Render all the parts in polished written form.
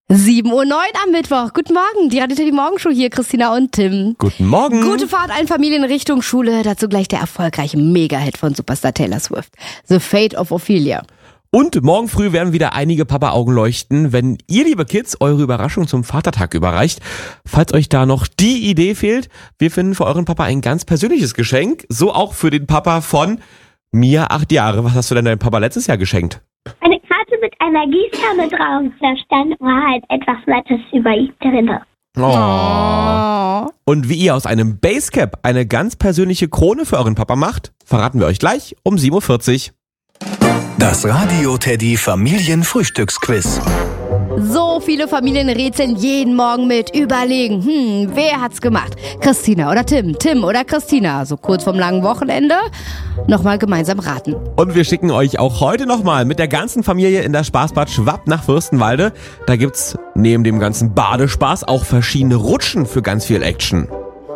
7:09 Uhr am Mittwoch. Guten Morgen, die Radio Teddy Morgenshow hier, Christina und Tim. Guten Morgen. Gute Fahrt allen Familien in Richtung Schule. Dazu gleich der erfolgreiche Mega-Hit von Superstar Taylor Swift. The Fate of Ophelia. Und morgen früh werden wieder einige Papa-Augen leuchten, wenn ihr, liebe Kids, eure Überraschung zum Vatertag überreicht. Falls euch da noch die Idee fehlt, wir finden für euren Papa ein ganz persönliches Geschenk. So auch für den Papa von Mia, 8 Jahre. Was hast du denn deinem Papa letztes Jahr geschenkt? Eine Karte mit einer Gießkanne drauf. Da stand halt etwas Nettes über ihn drin. Oh. Und wie ihr aus einem Basecap eine ganz persönliche Krone für euren Papa macht, verraten wir euch gleich um 7:40 Uhr. Das Radio Teddy Familienfrühstücksquiz. So viele Familien rätseln jeden Morgen mit. Überlegen, wer hat's gemacht? Christina oder Tim? Tim oder Christina? So kurz vorm langen Wochenende nochmal gemeinsam raten. Und wir schicken euch auch heute nochmal mit der ganzen Familie in das Spaßbad Schwapp nach Fürstenwalde. Da gibt's neben dem ganzen Badespaß auch verschiedene Rutschen für ganz viel Action.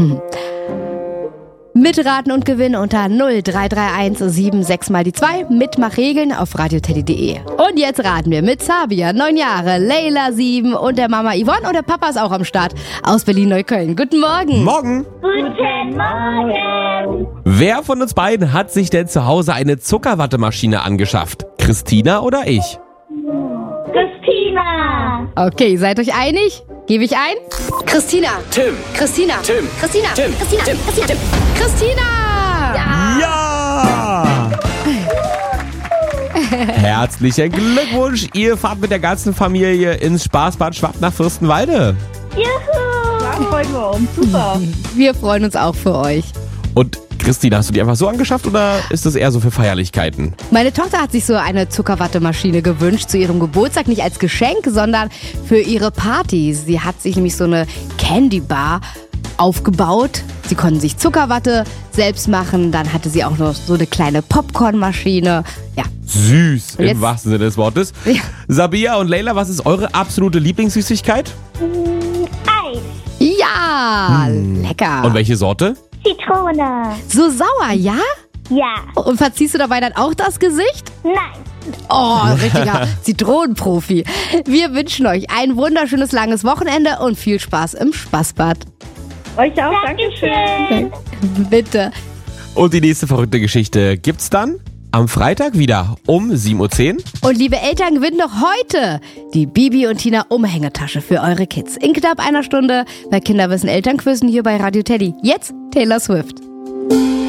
Mitraten und gewinnen unter 0331 76 mal die 2. Mitmachregeln auf radioteddy.de. Und jetzt raten wir mit Sabia, 9 Jahre, Leila, 7 und der Mama Yvonne und der Papa ist auch am Start aus Berlin-Neukölln. Guten Morgen. Morgen. Guten Morgen. Wer von uns beiden hat sich denn zu Hause eine Zuckerwattemaschine angeschafft? Christina oder ich? Christina. Okay, seid euch einig? Gebe ich ein? Christina. Tim. Christina. Tim. Christina. Tim. Christina. Tim. Christina. Tim. Christina. Ja! Herzlichen Glückwunsch! Ihr fahrt mit der ganzen Familie ins Spaßbad Schwapp nach Fürstenwalde. Juhu. Super. Wir freuen uns auch für euch. Und Christina, hast du die einfach so angeschafft oder ist das eher so für Feierlichkeiten? Meine Tochter hat sich so eine Zuckerwattemaschine gewünscht zu ihrem Geburtstag, nicht als Geschenk, sondern für ihre Party. Sie hat sich nämlich so eine Candy Bar aufgebaut. Sie konnten sich Zuckerwatte selbst machen. Dann hatte sie auch noch so eine kleine Popcornmaschine. Ja. Süß, Und jetzt- im wahrsten Sinne des Wortes. Ja. Sabia und Leila, was ist eure absolute Lieblingssüßigkeit? Eis. Ja, lecker. Und welche Sorte? Zitrone. So sauer, ja? Ja. Und verziehst du dabei dann auch das Gesicht? Nein. Oh, richtiger Zitronenprofi. Wir wünschen euch ein wunderschönes langes Wochenende und viel Spaß im Spaßbad. Euch auch, Dankeschön. Bitte. Und die nächste verrückte Geschichte gibt's dann am Freitag wieder um 7:10 Uhr. Und liebe Eltern, gewinnt noch heute die Bibi und Tina Umhängetasche für eure Kids. In knapp einer Stunde bei Kinderwissen Elternquizzen hier bei Radio Teddy. Jetzt Taylor Swift.